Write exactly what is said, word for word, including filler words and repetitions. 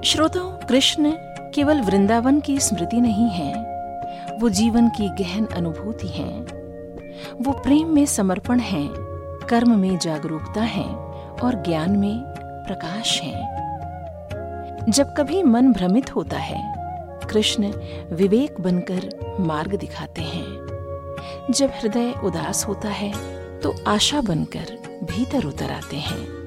श्रोताओं, कृष्ण केवल वृंदावन की स्मृति नहीं है, वो जीवन की गहन अनुभूति है। वो प्रेम में समर्पण है, कर्म में जागरूकता है और ज्ञान में प्रकाश है। जब कभी मन भ्रमित होता है, कृष्ण विवेक बनकर मार्ग दिखाते हैं। जब हृदय उदास होता है तो आशा बनकर भीतर उतर आते हैं।